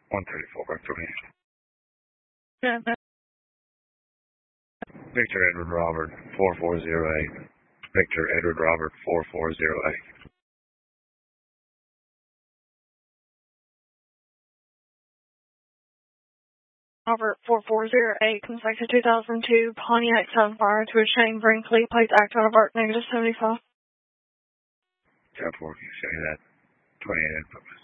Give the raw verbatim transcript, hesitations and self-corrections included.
one thirty-four, back to me. Yeah. Victor Edward Robert, four four zero eight. Victor Edward Robert, four four zero eight. Robert four four zero eight, Constructed two thousand two, Pontiac Sunfire to a Shane Brinkley, plates act out of art, negative seventy-five. ten four, can you say that? twenty-eight input.